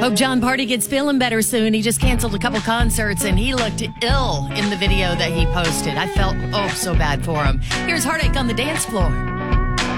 Hope John Party gets feeling better soon. He just canceled a couple concerts and he looked ill in the video that he posted. I felt so bad for him. Here's Heartache on the dance floor.